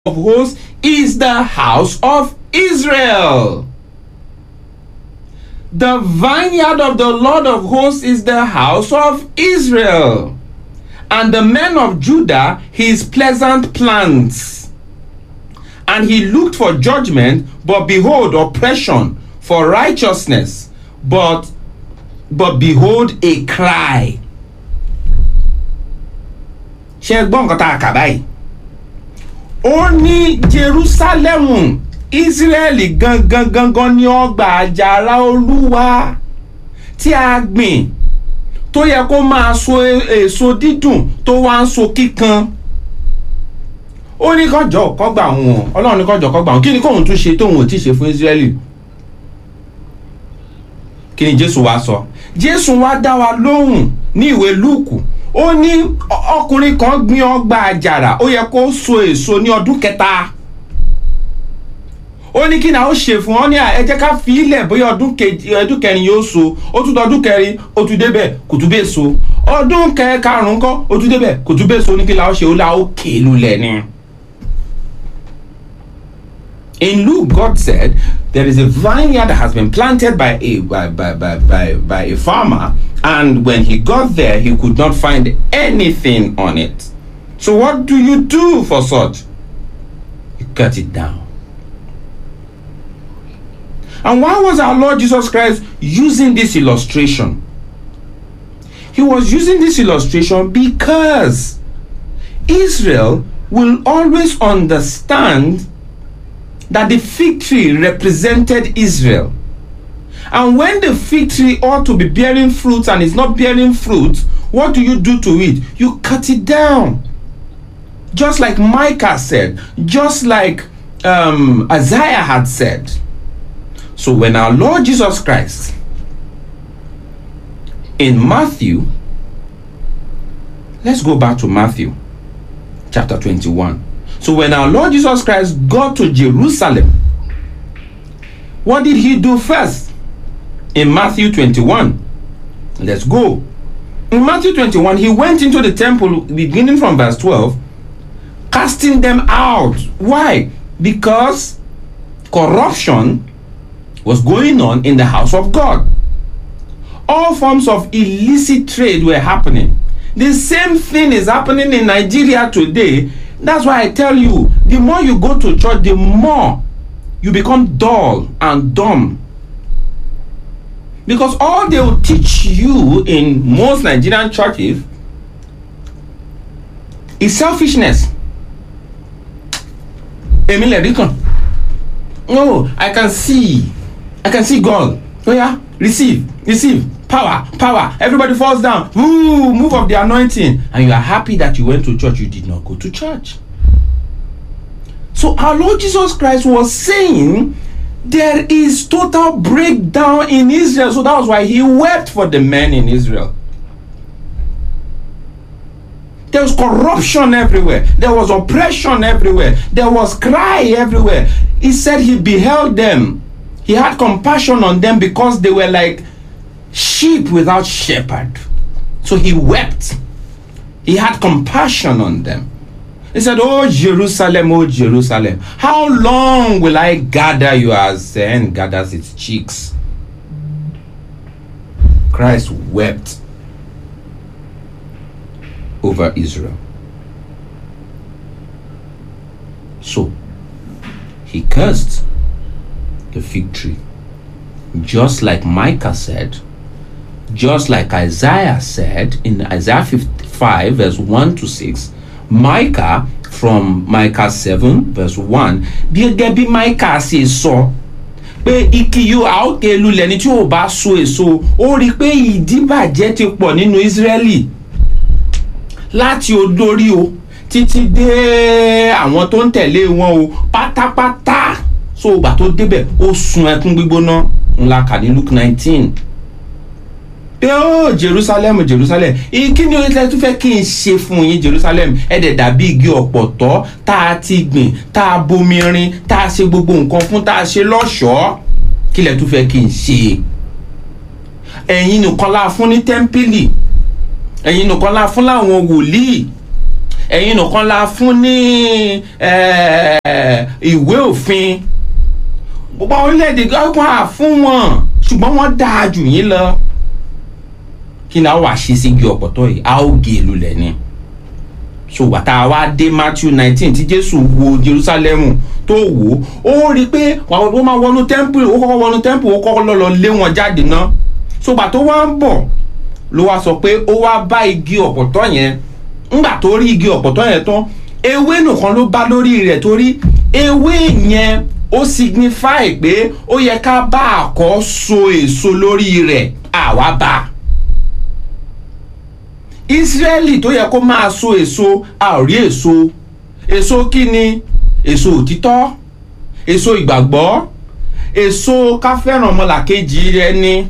of hosts is the house of Israel. The vineyard of the Lord of hosts is the house of Israel. And the men of Judah, his pleasant plants. And he looked for judgment, but behold, oppression, for righteousness, but behold, a cry. Ó ní Jerusalem, Israeli gangan ní ọgbà àjàrà Olúwa tí a gbìn tó yẹ kó máa so èso dídùn tó wá ń so kíkan. Ó ní kọjọ kó gbà wọn, Ọlọ́run ní kọjọ kó gbà wọn. Kí ni kóhun tún ṣe tóhun ò tí ṣe fún Israeli? Kí ni Jésù wá sọ? Jésù wá dá wa lóhùn ní ìwé Lúùkù. Ó ní ọkùnrin kan gbìn ọgbà àjàrà, ó yẹ kó so èso ní ọdún kẹta. Ó ní kí ni a ó ṣe fún ọ ní ẹ jẹ́ ká fi ilẹ̀ bóyá ọdún kẹrin yóò so, ó tún ọdún kẹrin ó tún débẹ̀ kò tún bẹ́ẹ̀ so, ọdún karùn-ún kọ́ ó tún débẹ̀ kò tún bẹ́ẹ̀ so. Ní kí la ó ṣe? Ó la ó ké lulẹ̀ ni. In Luke, God said there is a vineyard that has been planted by a farmer, and when he got there, he could not find anything on it. So what do you do for such? You cut it down. And why was our Lord Jesus Christ using this illustration? He was using this illustration because Israel will always understand that the fig tree represented Israel. And when the fig tree ought to be bearing fruit and is not bearing fruit, what do you do to it? You cut it down. Just like Micah said, just like Isaiah had said. So when our Lord Jesus Christ in Matthew, let's go back to Matthew chapter 21. So when our Lord Jesus Christ got to Jerusalem, what did he do first? In Matthew 21, let's go. In Matthew 21, he went into the temple beginning from verse 12, casting them out. Why? Because corruption was going on in the house of God. All forms of illicit trade were happening. The same thing is happening in Nigeria today. That's why I tell you, the more you go to church, the more you become dull and dumb. Because all they will teach you in most Nigerian churches is selfishness. No, I can see God. Oh yeah, receive power. Everybody falls down. Ooh, move of the anointing, and you are happy that you went to church. You did not go to church. So our Lord Jesus Christ was saying there is total breakdown in Israel. So that was why he wept for the men in Israel. There was corruption everywhere. There was oppression everywhere. There was cry everywhere. He said he beheld them. He had compassion on them because they were like sheep without shepherd. So he wept. He had compassion on them. He said, oh Jerusalem, how long will I gather you as the hen gathers its chicks? Christ wept over Israel. So he cursed the fig tree, just like Micah said, just like Isaiah said in Isaiah 55 verse 1 to 6. Micah from Micah 7 verse 1, bí Micah ṣe sọ pé ikiyu aoke lulẹ̀ ní tí ó bá so èso. Ó rí pé ìdíbàjẹ́ ti pọ̀ nínú Israeli láti odori o títí dé àwọn tó ń tẹ̀lé wọn o pátápátá. So ìgbà tó débẹ̀ ó sun ẹkún gbígbóná ńlá kà ní Luke 19. Oh Jerusalem, kí ni orílẹ̀ tó fẹ́ kí n ṣe fún yín Jerusalem? Ẹ̀dẹ̀ dàbí igi ọ̀pọ̀tọ́ tá a ti gbìn, tá a bomi rin, tá a ṣe gbogbo nǹkan fún, tá a ṣe lọ́ṣọ̀ọ́. Kí lẹ̀ tó fẹ́ kí n ṣe? Ẹ̀yin nìkan la fún ní tẹ́ḿpìlì, ẹ̀yin nìkan la fún láwọn wòlíì, ẹ̀yin nìkan la fún ní ìwé òfin gbogbo orílẹ̀-èdè gbọ́n à fún wọn ṣùgbọ́n wọ́n dáa jù yín lọ kí ni a wà ṣe sí igi ọ̀pọ̀tọ́ yìí a ó gé lulẹ̀ ni so wàtá wa dé Matthew 19 tí Jésù wo Jerusalem tó wò ó rí pé wọ́n máa wọnú temple ó kọ́kọ́ wọnú temple ó kọ́kọ́ lọ lé wọn jáde náà so gbà tó wá ń bọ̀ ló wá sọ pé ó wá bá igi ọ̀pọ̀tọ́ yẹn ńgbà tó rí igi ọ̀pọ̀tọ́ yẹn tán ewé nìkan ló bá lórí rẹ̀ torí ewé yẹn ó signify pé ó yẹ ká bá àkọ́so èso lórí rẹ̀ àwa bá Ísírẹ́lì tó yẹ kó máa so èso a ò rí èso kí ni èso òtítọ́ èso ìgbàgbọ́ èso ká fẹ́ràn ọmọlàkejì rẹ ni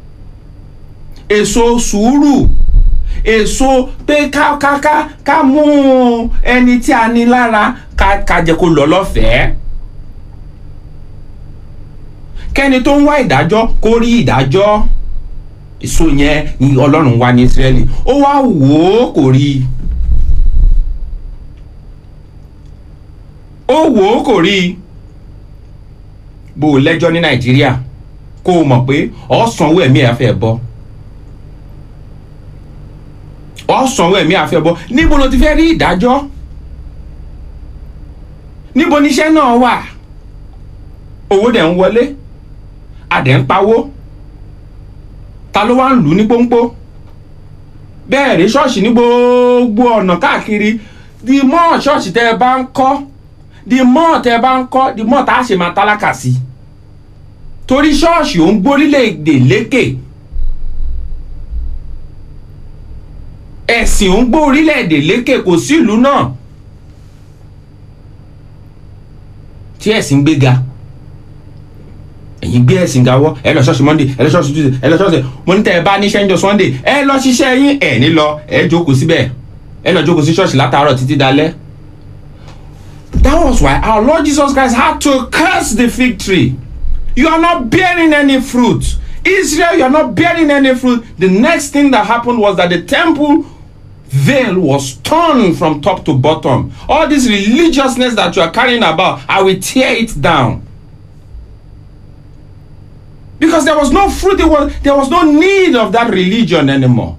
èso sùúrù èso pé ká mú ẹni tí a ní lára ká jẹ́ kó lọ lọ́fẹ̀ẹ́ kẹ́ni tó ń wá ìdájọ́ kó rí ìdájọ́ èso yẹn ni Ọlọ́run wá ní Ísírẹ́lì ó wá wò ó kò rí bó o lẹ́jọ́ ní Nàìjíríà kó o mọ̀ pé ọ̀sánwó ẹ̀mí àfẹ́ bọ́ níbo ló ti fẹ́ rí ìdájọ́ níbo níṣẹ́ náà wà owó dẹ̀ ń wọlé adẹ̀ ń pawó ta ló wá ń lù ní pọ́npọ́ bẹ́ẹ̀ rí ṣọ́ọ̀ṣì ní gbogbo ọ̀nà káàkiri the more ṣọ́ọ̀ṣì tẹ́ ẹ bá ń kọ́ the more tá a ṣe máa tálákà sí torí ṣọ́ọ̀ṣì ò ń gbórílẹ̀-èdè lékè ẹ̀sìn ò ń gbórílẹ̀-èdè lékè kò sí ìlú náà tí ẹ̀sìn gbéga ẹ̀yin gbé ẹ̀sìn gawọ́ ẹ lọ ṣọ́ọ̀ṣì Monday ẹ lọ ṣọ́ọ̀ṣì Tuesday ẹ lọ ṣọ́ọ̀ṣì mo ní tẹ́ ẹ bá níṣẹ́ ń jọ Sunday ẹ lọ ṣiṣẹ́ yín ẹ̀ ní lọ ẹ jókòó síbẹ̀ ẹ lọ jókòó sí ṣọ́ọ̀ṣì látàárọ̀ títí dalẹ́. That was why our Lord Jesus Christ had to curse the fig tree. You are not bearing any fruit. Israel, you are not bearing any fruit. The next thing that happened was that the temple veil was torn from top to bottom. All this religiousness that you are carrying about, I will tear it down. Because there was no fruit, there was no need of that religion anymore.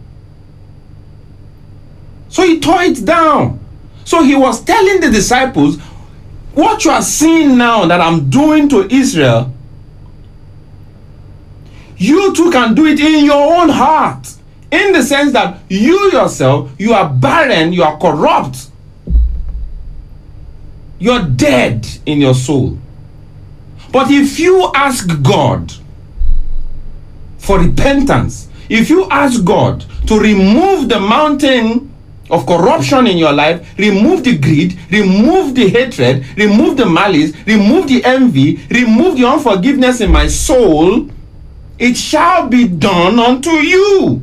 So he tore it down. So he was telling the disciples, what you are seeing now that I'm doing to Israel, you too can do it in your own heart. In the sense that you yourself, you are barren, you are corrupt. You're dead in your soul. But if you ask God for repentance, if you ask God to remove the mountain of corruption in your life, remove the greed, remove the hatred, remove the malice, remove the envy, remove the unforgiveness in my soul, it shall be done unto you.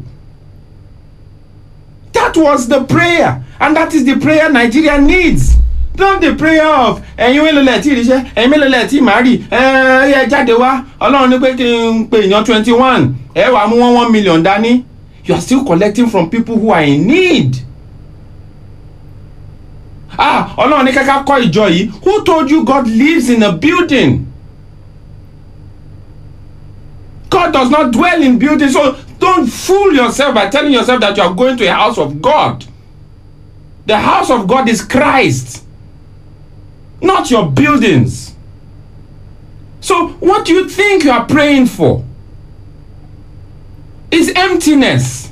That was the prayer, and that is the prayer Nigeria needs. Not the prayer of ẹ̀yin mélòó lẹ tí ríṣẹ́, ẹ̀yin mélòó lẹ tí màrí, ẹ jáde wá, Ọlọ́run ní pé kí n pè èèyàn 21, ẹ wá mú 1 million dání. You are still collecting from people who are in need. Ọlọ́run ní kẹ́kẹ́ kọ́ ìjọ yìí. Who told you God lives in a building? God does not dwell in buildings, so don't fool yourself by telling yourself that you are going to a house of God. The house of God is Christ, not your buildings. So what do you think you are praying for? Is emptiness.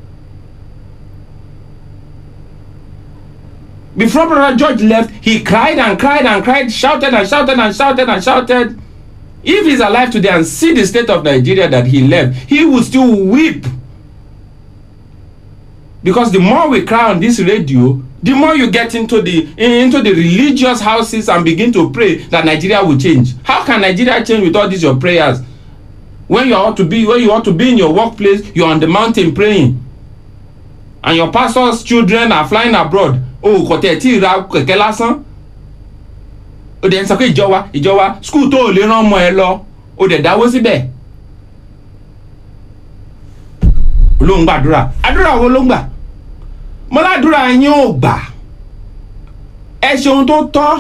Before Brother George left, he cried and cried and cried, shouted and shouted and shouted and shouted. If he's alive today and see the state of Nigeria that he left, he will still weep. Because the more we cry on this radio, the more you get into the religious houses and begin to pray that Nigeria will change. How can Nigeria change with all these your prayers? When you ought to be in your workplace, you're on the mountain praying, and your pastor's children are flying abroad. Oh, kote ti ra kẹ̀kẹ́ lásán. O dẹ̀ ń sọ pé ìjọba school tó lè rán ọmọ ẹ lọ, o dẹ̀ dáwó síbẹ̀. Ló ń gbàdúrà. Àdúrà wo ló ń gbà? Mo ládùúrà yín ò gbà. ẹ ṣe ohun tó tọ́.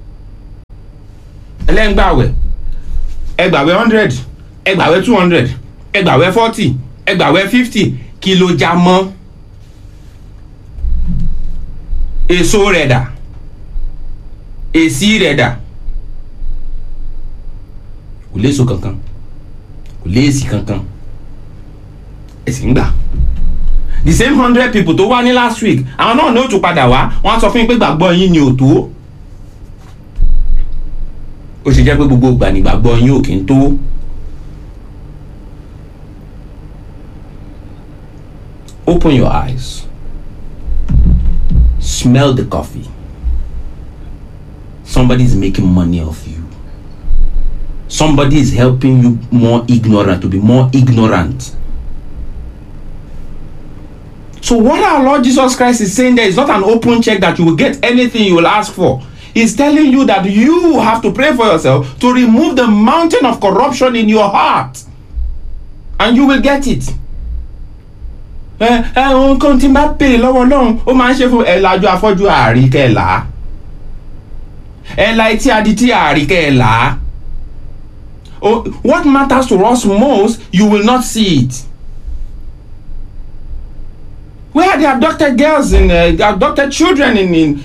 ẹlẹ́ngbàwẹ̀ ẹgbàwẹ̀ 100 ẹgbàwẹ̀ 200 ẹgbàwẹ̀ 40 ẹgbàwẹ̀ 50 kí ló já mọ́? èso rẹ̀ dà, èsì rẹ̀ dà, kò léso kankan, kò léèsì kankan, ẹ̀sìn gbà. The same 100 people tó wá ní last week, àwọn náà ní ó tún padà wá, wọ́n á sọ fún yín pé gbàgbọ́ yín ni ò tó. Ó ṣe jẹ́ pé gbogbo ìgbà ni gbàgbọ́ yín ò kí ń tó. Open your eyes. Smell the coffee. Somebody is making money off you. Somebody is helping you more ignorant, to be more ignorant. So what our Lord Jesus Christ is saying there is not an open check that you will get anything you will ask for. He's telling you that you have to pray for yourself to remove the mountain of corruption in your heart. And you will get it. Nǹkan tí bá pè lọ́wọ́ Ọlọ́run ó máa ń ṣe fún ẹ lájú afọ́jú àríkẹ́lá. Ẹ la etí adití àríkẹ́lá. What matters to us most, you will not see it. Where are the abducted girls and the abducted children in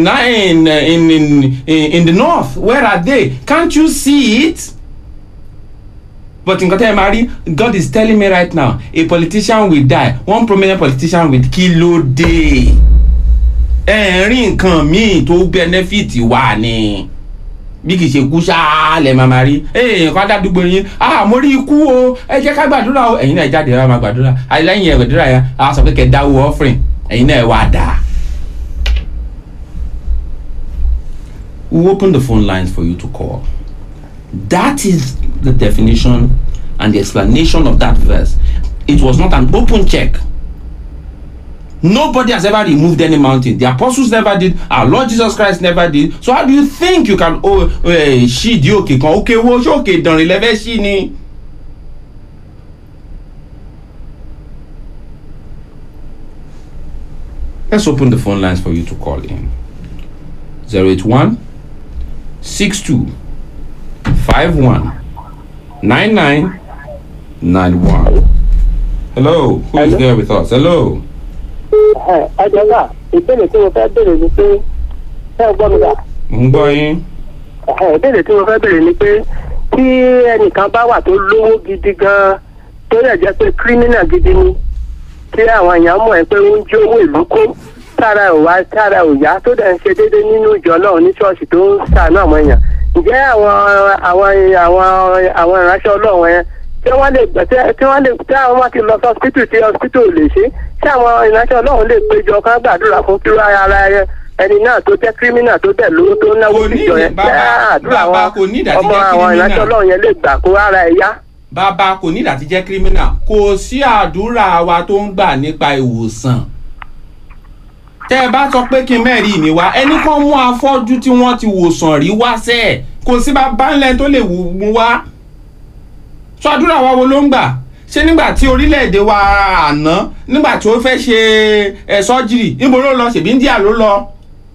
the north? Where are they? Can't you see it? But in Mari, God is telling me right now, a politician will die. One prominent politician will kill day. Rí nǹkan míì tó benefit wà ní. Bí kì í ṣe kú ṣáá lẹ máa rí. Nǹkan dádúgbò yín. Mo rí ikú o. Ẹ jẹ́ ká gbàdúrà o. Ẹ̀yin náà jáde ẹ máa gbàdúrà. Lẹ́yìn ẹ̀ gbàdúrà yẹn, a sọ pé kẹ́ dáwọ́ offering. Ẹ̀yin náà wá dà. We'll open the phone lines for you to call. That is the definition and the explanation of that verse. It was not an open check. Nobody has ever removed any mountain. The apostles never did. Our Lord Jesus Christ never did. So how do you think you can she di okay kan okay wo so okay dan le fe shi ni? Let's open the phone lines for you to call in. 081 62 51 99 91. Hello, who is there with us? Hello. Ajọba, ìbéèrè tí mo fẹ́ béèrè ni pé ẹ gbọ́ mi dà. Ń gbọ́ yín. Ìbéèrè tí mo fẹ́ béèrè ni pé tí ẹnìkan bá wà tó lówó gidi gan-an tó yẹ jẹ́ pé kírímínà gidi ni tí àwọn èèyàn mọ̀ ẹ́ pé ó ń jí owó ìlú kó tára ò yá tó dẹ̀ ń ṣe déédéé nínú ìjọ náà ní ṣọ́ọ̀ṣì tó ń ṣàánú àwọn èèyàn. Ǹjẹ́ àwọn ìránṣẹ́ Ọlọ́run yẹn tí wọ́n lè tí àwọn máa ti lọ sí hospital tí hospital ò lè ṣe tí àwọn ìránṣẹ́ Ọlọ́run lè péjọ kan gbàdúrà fún kí ara ẹni náà tó jẹ́ kírímínà tó dẹ̀ lówó tó náwó síjọ yẹn àdúrà ọmọ àwọn ìránṣẹ́ Ọlọ́run yẹn lè gbà kó ara ẹ̀ yá. Bàbá kò ní láti jẹ́ kírímínà. Kò sí àdúrà wa tó ń gbà nípa ìwòsàn. Tẹ́ ẹ bá sọ pé kí n mẹ́rin mi wá, ẹni kan mú afọ́jú tí wọ́n ti wòsàn rí wá sẹ́ẹ̀. Kò sí bàbá ńlẹ̀ tó lè mú wá. Sọ àdúrà wa wo ló ń gbà? Ṣé nígbà tí orílẹ̀-èdè wa àná nígbà tí ó fẹ́ ṣe sọ́jírì níbo ló lọ? Ṣèbí India ló lọ.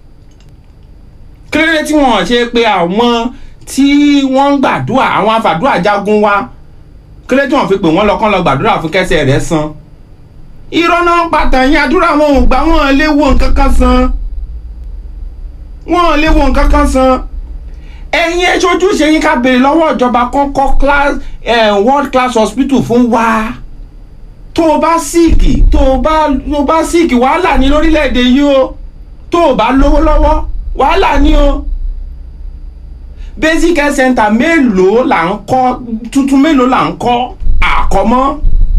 Kílódé tí wọ́n ṣe pé àwọn tí wọ́n ń gbàdúrà àwọn afàdúrà jagun wa, kílódé tí wọ́n fi pè wọ́n lọ kán lọ gbàdúrà fún kẹ́sẹ̀ rẹ̀ san? Irọ́ náà pàtàkì yín àdúrà wọn ò gbà, wọ́n lè wo nǹkan kan san. Wọ́n lè wo nǹkan kan san. Ẹ̀yin ẹ ṣojú ṣe yín ká béèrè lọ́wọ́ ìjọba kan kọ́ world class hospital fún wa. Tó o bá síìkì wàhálà ní lórílẹ̀‐èdè yìí o. Tó o bá lówó lọ́wọ́ wàhálà ní o. Basic health center mélòó là ń kọ́, tuntun mélòó là ń kọ́ àkọ́mọ́.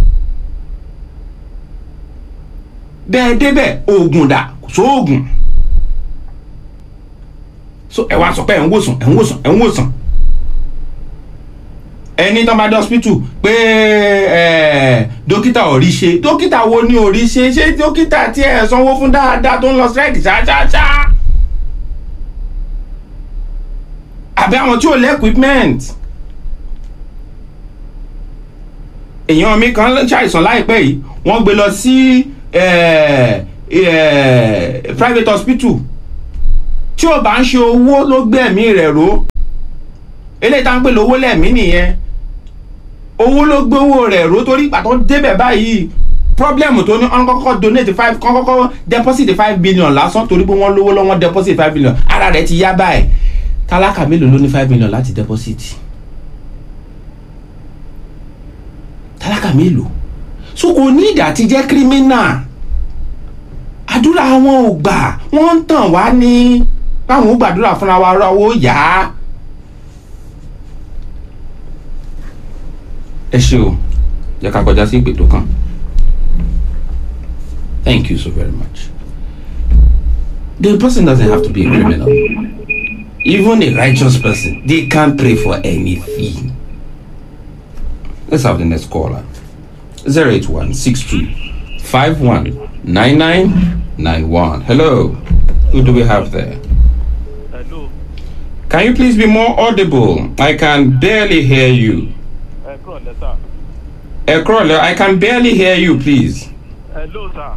Bẹ́ẹ̀ débẹ̀ oògùn dà kò sóògùn. So ẹ wá sọ pé ẹ ń wòsàn. Ẹni tán bá dé hospital pé dókítà ò rí ṣe. Dókítà wo ni ò rí ṣe? Ṣé dókítà tí ẹ sanwó fún dáadáa tó ń lọ strike ṣáṣáṣá? Àbí àwọn tí ò lè equipment? Èèyàn mi kan ṣàìsàn láìpẹ́ yìí, wọ́n gbé lọ sí private hospital tí ò bá ń ṣe owó ló gbé ẹ̀mí rẹ̀ ró eléyìí tá ń pè lówó lẹ́mí nìyẹn owó ló gbé owó rẹ̀ ró torí ìgbà tó débẹ̀ báyìí problem tó ní wọ́n kọ́kọ́ donate kọ́kọ́ deposit 5 billion lásán torí pé wọ́n lówó lọ́wọ́ deposit 5 billion ara rẹ̀ ti yá báyìí tálákà mélòó ló ní 5 million láti deposit tálákà mélòó so kò ní ìdá ti jẹ́ criminal àdúrà wọn ò gbà wọ́n ń tàn wá ní báwọn ò gbàdúrà fúnra wa ọ̀rọ̀ owó yá ẹ ṣé o jẹ́ ká kọjá sí ìpè tó kàn. Thank you so very much. The person doesn't have to be a criminal. Even a righteous person, they can't pray for anything. Let's have the next caller. 08162519991. Hello. Who do we have there? Hello. Can you please be more audible? I can barely hear you. I can barely hear you, please. Hello, sir.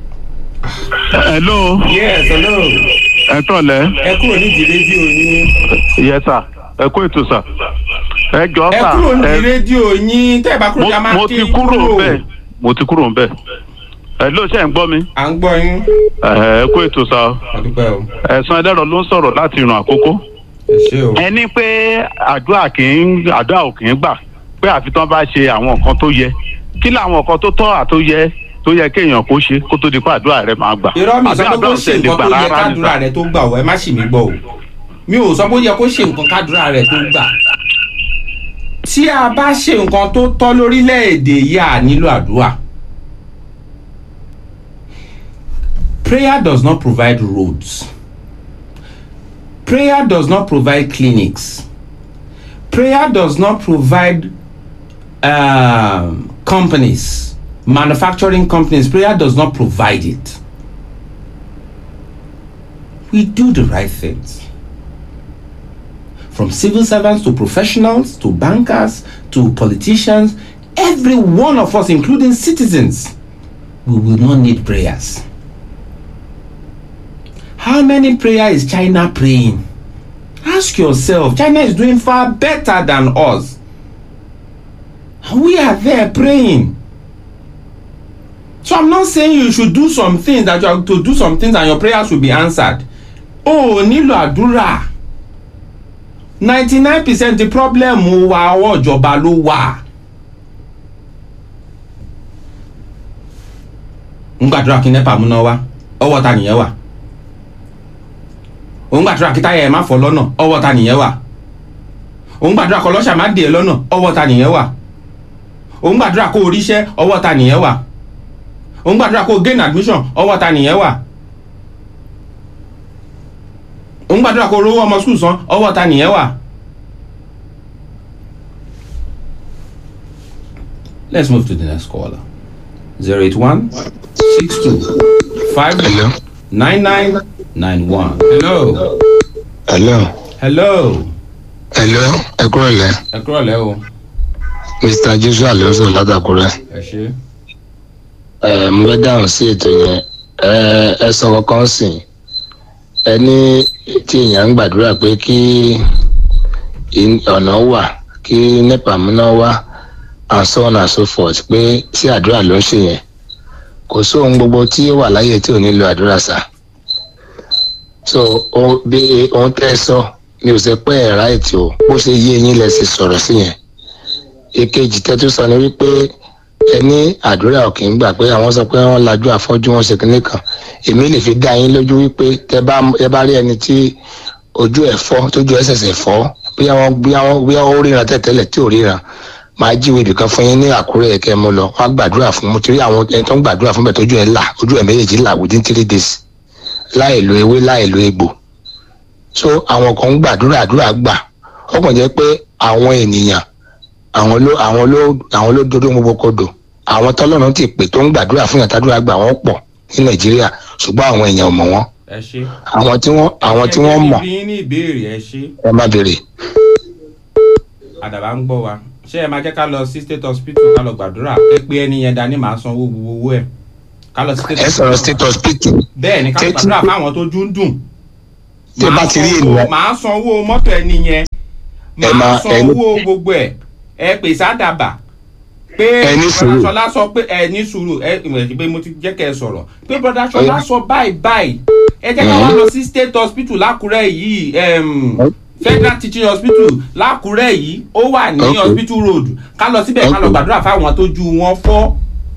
Hello. Yes, hello. Ẹ kúrọ̀lẹ́. Ẹ kúrò nídìí rédíò yín. Yes, sir. Ẹ kú ètò, sir. Ẹ jọ̀ọ́, sir. Ẹ kúrò nídìí rédíò yín. Tẹ́ ẹ bá kúrò ní a máa ké kúrò. Mo ti kúrò ńbẹ̀. Hello, ṣé ẹ̀ ń gbọ́ mi? À ń gbọ́ yín. Ẹ kú ètò, sir. Àdúpẹ́ o. Ẹ̀sán Ẹlẹ́rọ ló ń sọ̀rọ̀ láti ìrùn àkókò. Ẹ ṣé o. Ẹ ní pé àdúrà ò kì í gbà pé àfi tán bá ṣe àwọn nǹkan tó yẹ. Kí làwọn nǹkan tó tọ́ tó yẹ kéèyàn kó ṣe kó tó di pé àdúrà rẹ máa gbà. irọ́ mi sọ pé kó ṣe nǹkan tó yẹ kádùrà rẹ tó gbà ọ́ ẹ má ṣì mí gbọ́ o mi ò sọ pé ó yẹ kó ṣe nǹkan kádùrà rẹ tó gbà tí a bá ṣe nǹkan tó tọ́ lórílẹ̀‐èdè yìí à nílò àdúrà. Prayer does not provide roads. Prayer does not provide clinics. Prayer does not provide companies. Manufacturing companies. Prayer does not provide it. We do the right things. From civil servants to professionals to bankers to politicians, every one of us, including citizens, we will not need prayers. How many prayers is China praying? Ask yourself. China is doing far better than us. And we are there praying. So I'm not saying you should do some things, that you have to do some things and your prayers will be answered. Oh, nílò àdúrà. 99% the problem wa ọwọ́ ìjọba ló wà. Ń gbàdúrà kí NEPA múná wá, ọwọ́ ta nìyẹn wà. Ó ń gbàdúrà kí táyà ẹ̀ má fọ́ lọ́nà, ọwọ́ ta nìyẹn wà. Ó ń gbàdúrà kó ọlọ́ṣà má dè é lọ́nà, ọwọ́ ta nìyẹn wà. Ó ń gbàdúrà kó oríṣẹ́, ọwọ́ ta nìyẹn wà. Ó ń gbàdúrà kó gain admission, ọwọ́ ta nìyẹn wà. Ó ń gbàdúrà kó rówó ọmọ school san, ọwọ́ ta nìyẹn wà. Let's move to the next caller. 08162509991. Hello. Ẹ kúrọ̀lẹ́. Ẹ kúrọ̀lẹ́ o. Mr. Joshua Alonso látàkúrẹ́. Ẹ ṣé. Mo fẹ́ dáhùn sí ètò yẹn. Ẹ sọ kankan sìn. Ẹ ní tí èèyàn ń gbàdúrà pé kí ọ̀nà wà, kí NEPA múná wá, and so on and so forth, pé sí àdúrà ló ń ṣe yẹn. Kò sí ohun gbogbo tí ó wà láyé tí ò nílò àdúrà sà. So bí ohun tẹ́ ẹ sọ mi ò sọ pé ẹ̀ ráìtì o, bó ṣe yé yín lẹ sì sọ̀rọ̀ sí yẹn. Èkejì tẹ́tú sọ ni wípé ẹni àdúrà ò kì í gbà pé àwọn sọ pé wọ́n lajú àfọ́jú wọn ṣe kinní kan. Èmi lè fi dá yín lójú wípé tẹ́ bá rí ẹni tí ojú ẹ̀ fọ́ tójú ẹ̀ ṣẹ̀ṣẹ̀ fọ́ bí ó ríran tẹ́tẹ́lẹ̀ tí ò ríran, máa jíwèé ibìkan fún yín ní Àkúrẹ́ ẹ̀kẹ́ mú lọ, wọ́n á gbàdúrà fún mo ti rí àwọn ẹni tó ń gbàdúrà fún bẹ́ẹ̀ tójú ẹ̀ là, ojú ẹ̀ méjèèjì là within 3 days láì lo ewé láì lo egbò. So àwọn kan ń gbàdúrà àdúrà gbà, ó kàn jẹ́ pé àwọn ènìyàn àwọn ló dodo gbogbo kodò. Àwọn tọ́lọ́run ti pè tó ń gbàdúrà fún yàtàdúrà gbà wọ́n pọ̀ ní Nàìjíríà, ṣùgbọ́n àwọn èèyàn ò mọ̀ wọ́n. Ẹ ṣé. Àwọn tí wọ́n mọ̀. Ẹ ní ìbéèrè, ẹ ṣé. Ẹ má béèrè. Àdàbà ń gbọ́ wa. Ṣé ẹ máa jẹ́ ká lọ sí state hospital ká lọ gbàdúrà pé ẹni yẹn dání máa san owó ẹ̀. Ká lọ sí state hospital. Ẹ sọ̀rọ̀ state hospital. Bẹ́ẹ̀ ni ká gbàdúrà fáwọn tó jú ń dùn. tẹ́ bá ti rí ènìyàn. màá sanwó mọ́tò ẹni yẹn, màá sanwó gbogbo ẹ̀, ẹ pèsè àdàbà pé brother Ṣọlá sọ pé ẹ ní sùúrù, ẹ pé mo ti jẹ́ kẹ́ ẹ sọ̀rọ̀ pé brother Ṣọlá sọ báyìí ẹ jẹ́ ká wá lọ sí state hospital l'Ákúrẹ́ yìí, federal teaching hospital l'Ákúrẹ́ yìí, ó wà ní hospital road, ká lọ síbẹ̀ ká lọ gbàdúrà fáwọn tójú wọn fọ́.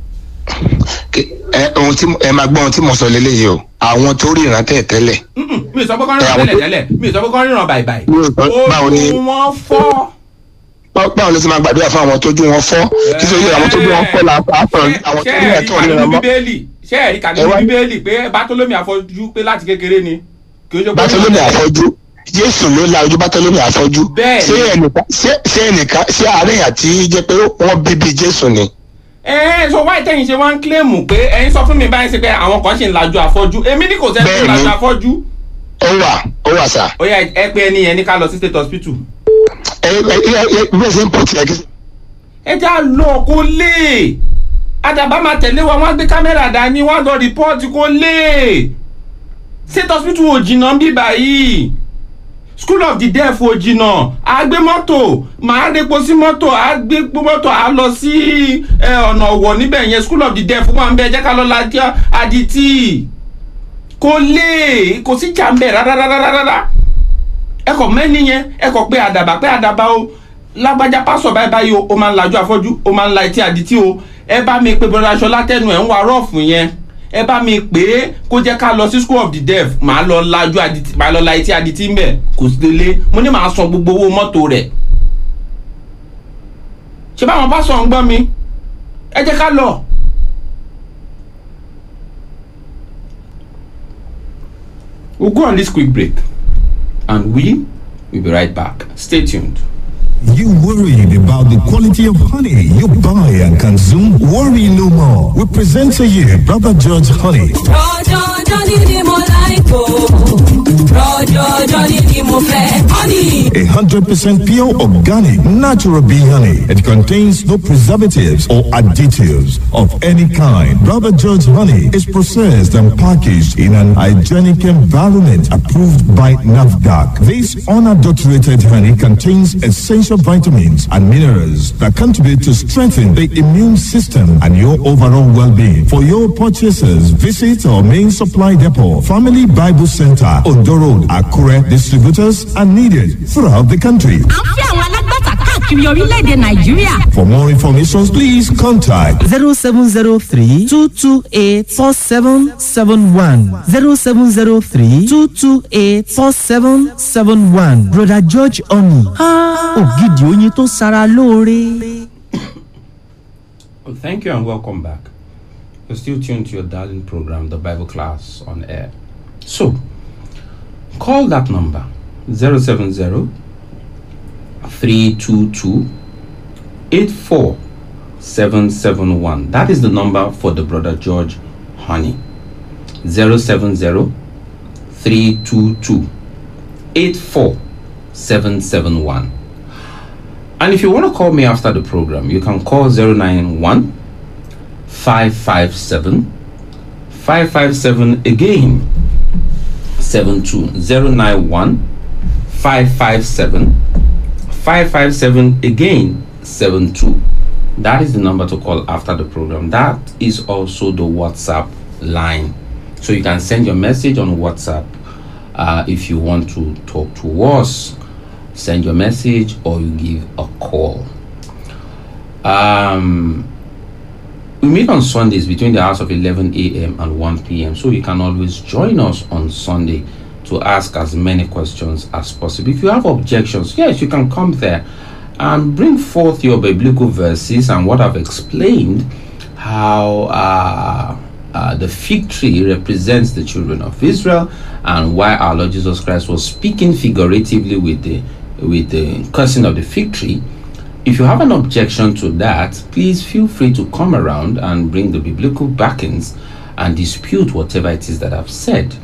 ohun tí ẹ máa gbọ́ ohun tí mo sọ lélẹ́yìí o, àwọn tó ríran tẹ́lẹ̀. mi sọ pé kọ́ ríran tẹ́lẹ̀, mi sọ pé kọ́ ríran báyìí, ojú wọn fọ́. báwo ló ti máa gbàdúrà fún àwọn tójú wọn fọ́ kí sọ yẹ àwọn tójú wọn fọ́ la àwọn tó ní ẹ̀tọ́ ríran mọ́. ṣé ẹ̀rí kà nínú bíbélì pé Bátólómì afọ́jú pé láti kékeré ni? Bátólómì afọ́jú, Jésù ló la ojú Bátólómì afọ́jú. ṣé ẹnìkan ṣé àárín àti jẹ́ pé wọ́n bíbí Jésù ni. So wáyé tẹ̀yìn ṣe wọ́n ń kílèmù pé ẹ̀yin sọ fún mi báyìí sí pé àwọn kan ṣì ń lajú afọ́jú, èmi ní kò sẹ́ni tó ń lajú afọ́jú. ó wà sà. ó yá ẹ pé ẹni yẹn ní ká lọ sí state hospital. ẹ já lọ kó lè àdàbà máa tẹ̀lé wa, wọ́n gbé kámẹ́rà dání, wọ́n lọ rìpọ́ọ̀tì kó lè. state hospital ò jìnnà bí báyìí, school of the deaf ò jìnnà, a gbé mọ́tò, màá repo sí mọ́tò, a gbé mọ́tò, a lọ sí ọ̀nà ọ̀wọ̀ níbẹ̀ yẹn, school of the deaf wà ń bẹ, jẹ́ ká lọ láti Adití kó lè, kò sí jà ń bẹ rárá. ẹ kò mẹ́ni yẹn, ẹ kò pé àdàbà o lágbájá pásọ̀ báyìí o máa ń lajú afọ́jú, o máa ń la etí Adití o, ẹ bá mi pé brother Ṣọlá tẹnu ẹ̀ ń wa rọ́ọ̀fù yẹn, ẹ bá mi pè é kó jẹ́ ká lọ sí school of the deaf, màá lọ lajú Adití, màá lọ la etí Adití ń bẹ̀, kò sí délé, mo ní màá san gbogbo owó mọ́tò rẹ̀. ṣé báwọn bá sọ̀ ń gbọ́ mi, ẹ jẹ́ ká lọ. We'll go on this quick break and we'll be right back. Stay tuned. You worried about the quality of honey you buy and consume? Worry no more. We present to you Brother George Honey. 100% pure, organic, natural bee honey. It contains no preservatives or additives of any kind. Brother George Honey is processed and packaged in an hygienic environment approved by NAFDAC. This unadulterated honey contains essential vitamins and minerals that contribute to strengthen the immune system and your overall well-being. For your purchases, visit our main supply depot, Family Bible Center, Ondo Road, Akure. Distributors are needed throughout the country. For more information, please contact 0703-228-4771. 0703-228-4771. Brother George Oni. Well, thank you and welcome back. You're still tuned to your darling program, The Bible Class on Air. So, call that number 070-322-84771. That is the number for the Brother George Honey. 070-322-84771. And if you want to call me after the program, you can call 091-557-557 again 72-091-557-557 again 72. That is the number to call after the program. That is also the WhatsApp line, so you can send your message on WhatsApp if you want to talk to us. Send your message or you give a call. We meet on Sundays between the hours of 11 a.m. and 1 p.m. So you can always join us on Sunday to ask as many questions as possible. If you have objections, yes, you can come there and bring forth your biblical verses and what I've explained, how the fig tree represents the children of Israel and why our Lord Jesus Christ was speaking figuratively with the cursing of the fig tree. If you have an objection to that, please feel free to come around and bring the biblical backings and dispute whatever it is that I've said.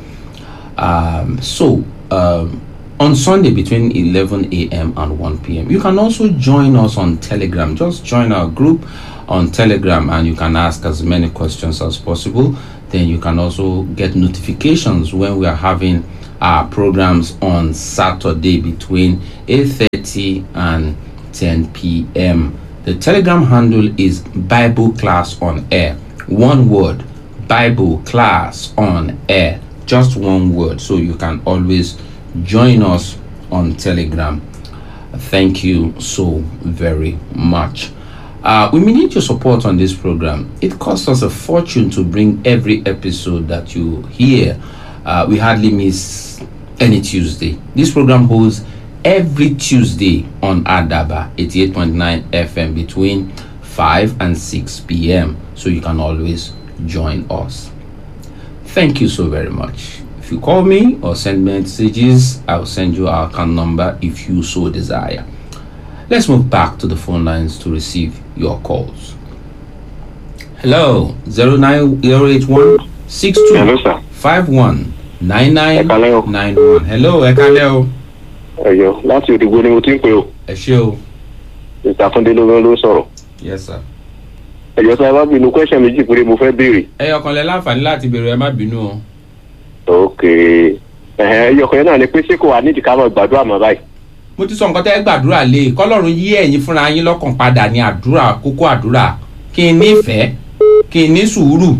On Sunday between 11 a.m. and 1 p.m. You can also join us on Telegram. Just join our group on Telegram and you can ask as many questions as possible. Then you can also get notifications when we are having our programs on Saturday between 8:30 and 10 p.m. The Telegram handle is Bible Class on Air. One word, Bible Class on Air. Just one word. So you can always join us on Telegram. Thank you so very much. We need your support on this program. It costs us a fortune to bring every episode that you hear. We hardly miss any Tuesday. This program holds every Tuesday on Adaba 88.9 FM between 5 and 6 p.m. So you can always join us. Thank you so very much. If you call me or send messages, I'll send you our account number if you so desire. Let's move back to the phone lines to receive your calls. Hello, 09081 62 Hello, sir. 51 9991. Hello, Ekaleo. Ẹ̀yọ́ láti Òdìgbò ni mo ti ń pè o. Ẹ ṣé o. Ìtàkùndé ló sọ̀rọ̀. Yes, sir. Ẹ̀yọ́ sọ bá bínú question méjì péré mo fẹ́ béèrè. Ẹyọ kan lẹ láǹfààní láti béèrè, ẹ má bínú o. Ok. Ẹ̀yọ́ kan náà ni pé ṣé kò wá nídìí ká máa gbàdúrà mọ́ báyìí. Mo ti sọ nǹkan tẹ́ gbàdúrà lé kọ́lọ́run yí ẹ̀yin fúnra yín lọ́kàn padà ní àdúrà kókó àdúrà kí n nífẹ̀ẹ́ kí n ní sùúrù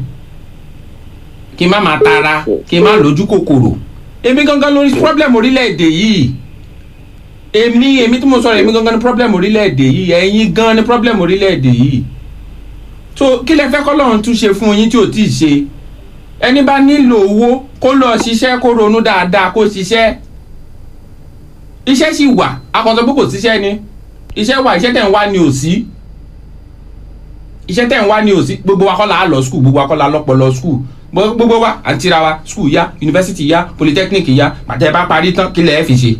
kí n má máa tara kí n má lójú kòkòrò. Èmi gangan lórí problem orílẹ̀-èdè yìí. Èmi tí mo sọ̀rọ̀ èmi gangan ní problem orílẹ̀-èdè yìí. Ẹ̀yin gan ní problem orílẹ̀-èdè yìí. So kí lẹ fẹ́ kọ́lọ́run tún ṣe fún yín tí ò tí ì ṣe? Ẹni bá nílò owó kó lọ ṣiṣẹ́ kó ronú dáadáa kó ṣiṣẹ́. Iṣẹ́ sì wà akọ̀tọ̀ pé kò síṣẹ́ ni. Iṣẹ́ wà iṣẹ́ tẹ̀ ń wá ni ò sí. Iṣẹ́ tẹ̀ ń wá ni ò sí. Gbogbo wa kọ́ la lọ school gbogbo wa kọ́ la lọ́pọ̀ lọ school. Gbogbo wa àti ra wa school yá university yá polytechnic yá pàtẹ́ bá parí tán kí lẹ̀ ẹ́ fi ṣe.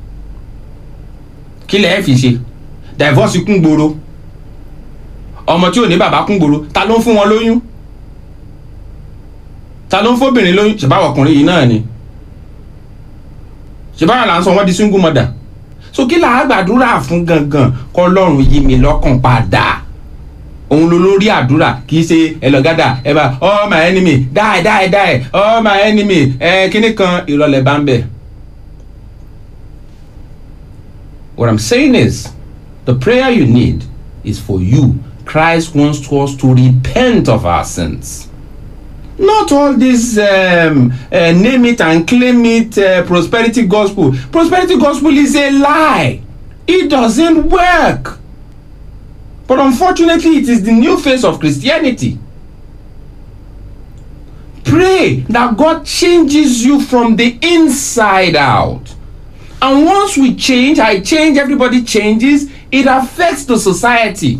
Kí lẹ̀ ẹ́ fi ṣe. Divorce kún gbòòrò. Ọmọ tí ò ní bàbá kún gbòòrò ta ló ń fún wọn lóyún? Ta ló ń fóbìnrin lóyún? Ṣèbáwọ̀ ọkùnrin yìí náà ni. Ṣèbáwọ̀ là ń sọ wọ́n di single mother. So kí là á gbàdúrà fún gangan k'Ọlọ́run yí mi lọ́kàn padà. Òun ló lórí àdúrà kì í ṣe ẹlọ́gádà ẹ bá all my enemy die all my enemy kíní kan ìrọ̀lẹ́ bá ń bẹ̀. What I'm saying is the prayer you need is for you. Christ wants us to repent of our sins. Not all this name it and claim it prosperity gospel. Prosperity gospel is a lie. It doesn't work. But unfortunately, it is the new face of Christianity. Pray that God changes you from the inside out. And once we change, I change, everybody changes, it affects the society.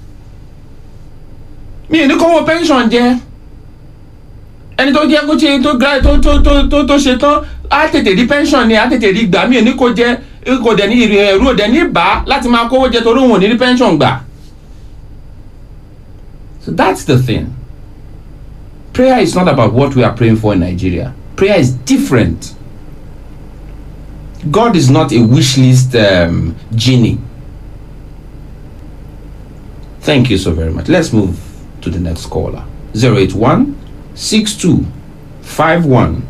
Mi ní kọ́wọ́ pension jẹ́. Ẹni tó jẹ́ kó ṣe tó ṣe tán á tètè rí pension ni á tètè rí gbà. Mi ò ní kó jẹ́ kò dẹ̀ ní ẹ̀rú òdẹ̀ ní bá láti máa kówó jẹ torí òun ò ní rí pension gbà. So that's the thing. Prayer is not about what we are praying for in Nigeria. Prayer is different. God is not a wish list genie. Thank you so very much. Let's move to the next caller. 081 62 51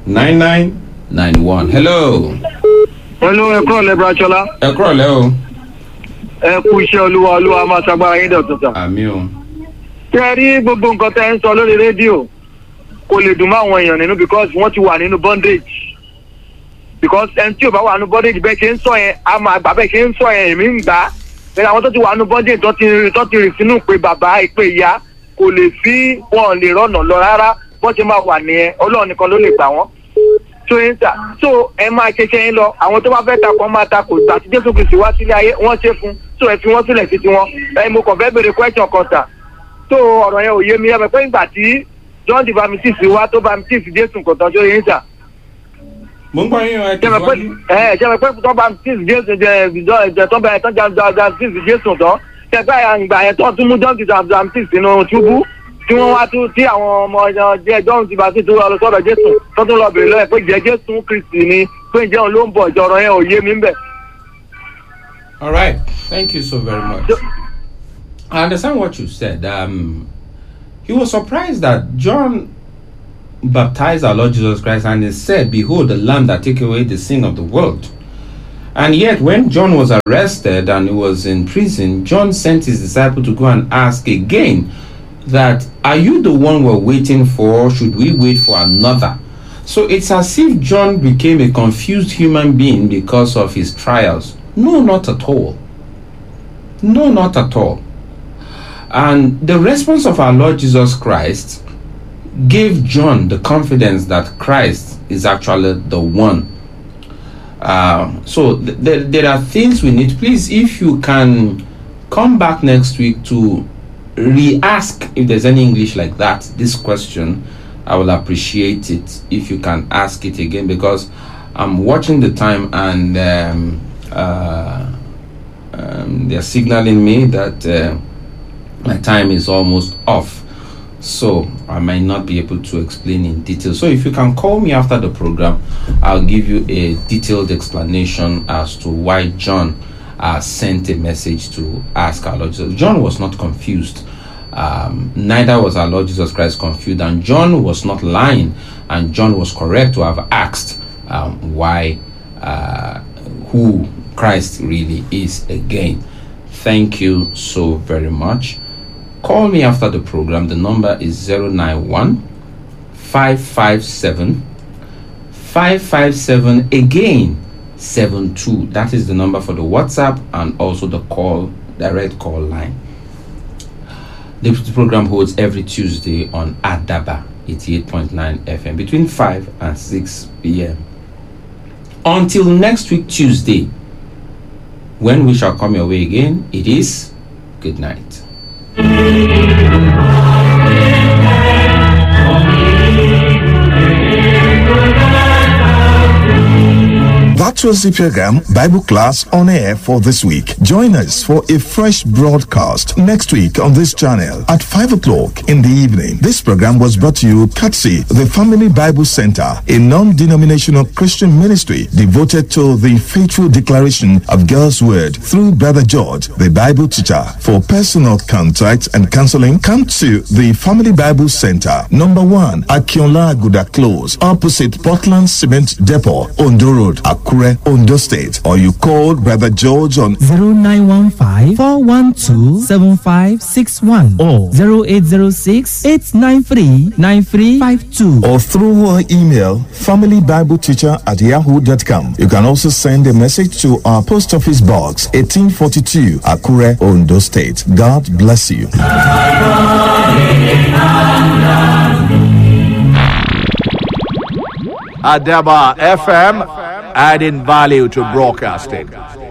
9991. Hello. Hello, ẹ kúrọ̀lẹ́ Brachola. Ẹ kúrọ̀lẹ́ o. Ẹ kú iṣẹ́ olúwa máa ṣagbára yín dọ̀tun sà. Àmín o. Tẹ́ rí gbogbo nǹkan tẹ́ ń sọ lórí rédíò kò lè dùn mọ́ àwọn èèyàn nínú because wọ́n ti wà nínú bondage. Because ẹni tí ò bá wà nínú bondage bẹ́ẹ̀ ṣe ń sọ yẹn a máa gbà bẹ́ẹ̀ ṣe ń sọ yẹn èmi ń gbà á. Bẹ́ẹ̀ àwọn tó ti wà nínú bondage tó ti rìn sínú pé bàbá ìpè ìyá kò lè fi wọn lè rọ̀nà lọ rárá bọ́n ṣe máa wà nìyẹn Ọlọ́run nìkan ló lè gbà wọ́n. So ẹ máa ṣe yín lọ àwọn tó bá fẹ́ takò máa takò ìgbà tí Jésù Kristi wá sílé ayé wọ́n ṣe fún so ẹ fi wọ́n sílẹ̀ sí tiwọn. Mo kàn fẹ́ béèrè question kan tà. So ọ̀rọ̀ yẹn ò yé mi ẹ pé ìgbà tí John the Baptist wá tó Baptist Jésù kò tán ṣó yín sà. Mo ń gbọ́ yín ẹ tẹ̀síwájú. Ṣé pé tó Baptist Jésù jẹ tó bẹ̀rẹ̀ tán Baptist Jésù tán ṣe pé ìgbà yẹn tó tún mú John the Baptist nínú túbú tí wọ́n wá tún tí àwọn ọmọ jẹ́ John the Baptist tó lọ sọ́dọ̀ Jésù tó tún lọ bèrè lọ́yẹ̀ pé jẹ́ Jésù Kristi ni pé ǹjẹ́ òun ló ń bọ̀ ìjọ̀rọ̀ yẹn ò yé mi ń bẹ̀. All right, thank you so very much. I understand what you said. He was surprised that John baptized our Lord Jesus Christ, and it said, "Behold, the Lamb that take away the sin of the world." And yet, when John was arrested and he was in prison, John sent his disciple to go and ask again that, "Are you the one we're waiting for? Should we wait for another?" So it's as if John became a confused human being because of his trials. No, not at all. No, not at all. And the response of our Lord Jesus Christ gave John the confidence that Christ is actually the one. So there are things we need. Please, if you can come back next week to re-ask, if there's any English like that, this question, I will appreciate it if you can ask it again, because I'm watching the time and they're signaling me that my time is almost off, so I might not be able to explain in detail. So if you can call me after the program, I'll give you a detailed explanation as to why John sent a message to ask our Lord Jesus. John was not confused. Neither was our Lord Jesus Christ confused, and John was not lying, and John was correct to have asked why, who Christ really is again. Thank you so very much. Call me after the program. The number is 091-557-557 again 72. That is the number for the WhatsApp and also the direct call line. The program holds every Tuesday on Adaba 88.9 FM between 5 and 6 p.m. Until next week Tuesday, when we shall come your way again, it is good night. That was the program Bible Class on Air for this week. Join us for a fresh broadcast next week on this channel at 5 o'clock in the evening. This program was brought to you courtesy the Family Bible Center, a non-denominational Christian ministry devoted to the faithful declaration of God's Word through Brother George, the Bible teacher. For personal contact and counseling, come to the Family Bible Center, number 1, Akionla Aguda Close, opposite Portland Cement Depot, Ondo Road, Akure, Ondo State, or you call Brother George on 0915-412-7561 or 0806-893-9352 or through our email familybibleteacher@yahoo.com. You can also send a message to our post office box 1842 Akure, Ondo State. God bless you. Adaba FM, adding value to broadcasting.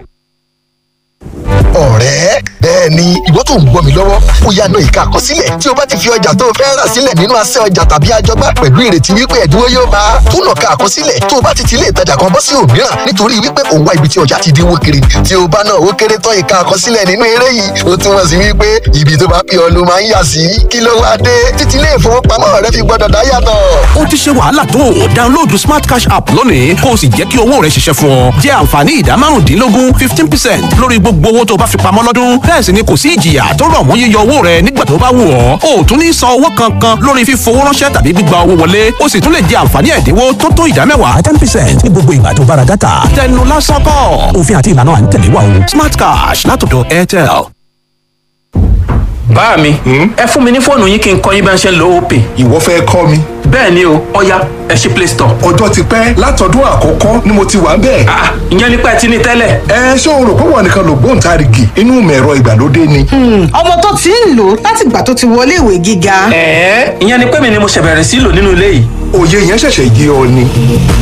ọ̀rẹ́ bẹ́ẹ̀ ni ìwọ tó ń gbọ́ mi lọ́wọ́ ó yá ná ìka àkọsílẹ̀ tí o bá ti fi ọjà tó o fẹ́ rà sílẹ̀ nínú asẹ́ ọjà tàbí àjọgbá pẹ̀lú ìrètí wípé ẹ̀dínwó yóò máa túnà ká àkọsílẹ̀ tó o bá ti ilé ìtajà kan bọ́ sí òmíràn nítorí wípé òun wá ibi tí ọjà ti dínwó kiri tí o bá náà ó kéré tán ìka àkọsílẹ̀ nínú eré yìí ó túmọ̀ sí wípé ibi tó bá pè ọ́ ló máa ń yà sí kí ló wá dé títí ilé ìfowópamọ́ rẹ fi gbọ́dọ̀ dá yàtọ̀. ó ti ṣe wàhálà tó o download smart cash app lónìí kó o sì jẹ́ kí owó rẹ ṣiṣẹ́ fún ọ jẹ́ àǹfààní ìdá 15% lórí gbogbo owó tó bá fi pamọ́ lọ́dún bẹ́ẹ̀ sì ni kò sí ìjìyà tó rọ̀ mọ́ yíyọ owó rẹ nígbà tó bá wù ọ́ o tún ní san owó kankan lórí fífowó ránṣẹ́ tàbí gbígba owó wọlé o sì tún lè jẹ àǹfààní ẹ̀dínwó tó tó ìdá 10% ní gbogbo ìgbà tó bá ra dátà tẹnu lásán kọ́ òfin àti ìlànà à ń tẹ̀lé wa o smart cash látọ̀dọ̀ Airtel. bá mi ẹ fún mi ní fóònù yín kí n kọ́ yín bá ń ṣe lo Opay. ìwọ fẹ́ kọ́ mi. bẹ́ẹ̀ ni o ọ̀ya ẹ ṣí Play Store. ọjọ́ ti pẹ́ látọdún àkọ́kọ́ ni mo ti wà bẹ́ẹ̀. ìyẹn nípa ẹ ti ní tẹ́lẹ̀. ṣé o rò pé wọn nìkan ló gbóǹtarìgì inú mẹ̀rọ ìgbàlódé ni. ọmọ tó ti ń lò láti ìgbà tó ti wọlé ìwé gíga. ìyẹn ni pé mi ni mo ṣẹ̀bẹ̀rẹ̀ sí lò nínú ilé yìí. òye yẹn ṣẹ̀ṣẹ̀ yé ọ ni.